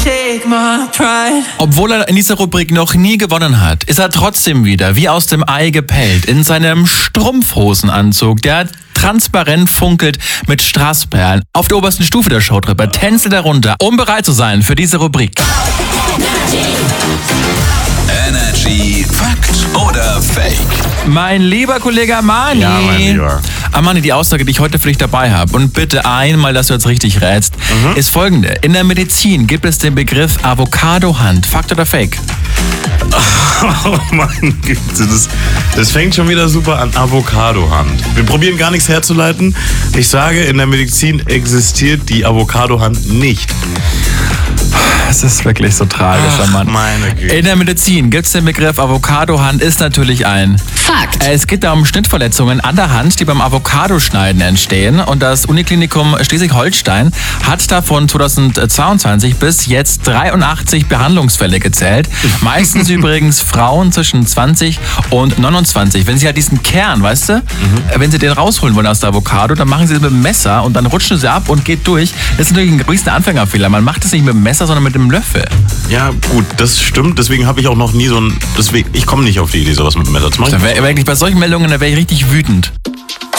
take my pride. Obwohl er in dieser Rubrik noch nie gewonnen hat, ist er trotzdem wieder wie aus dem Ei gepellt in seinem Strumpfhosenanzug, der transparent funkelt mit Strassperlen. Auf der obersten Stufe der Showtreppe tänzelt er runter, um bereit zu sein für diese Rubrik. Energy Fakt oder Fake? Mein lieber Kollege Armani. Ja, mein Lieber. Armani, die Aussage, die ich heute für dich dabei habe, und bitte einmal, dass du jetzt richtig rätst, ist folgende. In der Medizin gibt es den Begriff Avocado-Hand. Fakt oder Fake? Oh meine Güte, das fängt schon wieder super an. Avocado-Hand. Wir probieren gar nichts herzuleiten. Ich sage, in der Medizin existiert die Avocado-Hand nicht. Das ist wirklich so tragisch, Mann. Meine Güte. In der Medizin gibt es den Begriff Avocado-Hand, ist natürlich ein Fakt. Es geht da um Schnittverletzungen an der Hand, die beim Avocadoschneiden entstehen. Und das Uniklinikum Schleswig-Holstein hat da von 2022 bis jetzt 83 Behandlungsfälle gezählt. Meistens übrigens Frauen zwischen 20 und 29. Wenn sie halt diesen Kern, weißt du, wenn sie den rausholen wollen aus der Avocado, dann machen sie das mit dem Messer und dann rutschen sie ab und geht durch. Das ist natürlich ein riesen Anfängerfehler. Man macht das nicht mit dem Messer, sondern mit dem Löffel. Ja, gut, das stimmt. Deswegen habe ich auch noch nie ich komme nicht auf die Idee, sowas mit dem Messer zu machen. Wirklich, bei solchen Meldungen, da wäre ich richtig wütend.